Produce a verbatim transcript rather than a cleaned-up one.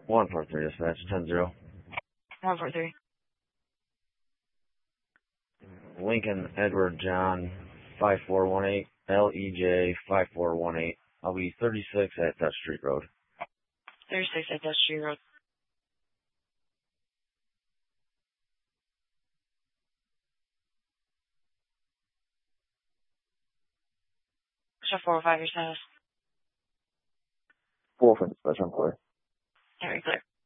one four three, dispatch, ten zero. one four three. Lincoln Edward John, five four one eight, L E J, five four one eight. I'll be thirty-six at Dutch Street Road. thirty-six at Dutch Street Road. Show four oh five, your status. four for dispatch, I'm clear. Very clear.